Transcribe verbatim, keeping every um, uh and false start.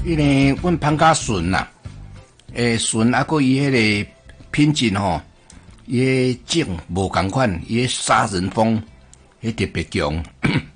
因为阮芳甲笋呐，诶笋啊，佮伊迄个品质吼，伊个种无共款，伊个杀人风，迄特别强。